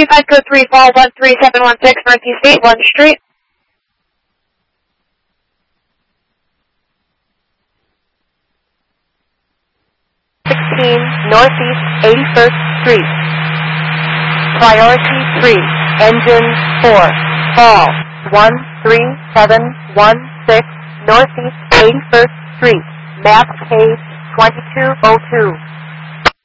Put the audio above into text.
225 code 3 fall 13716 Northeast 8 Lund Street. 16 Northeast 81st Street. Priority 3, engine 4, fall 13716 Northeast 81st Street, map page 2202.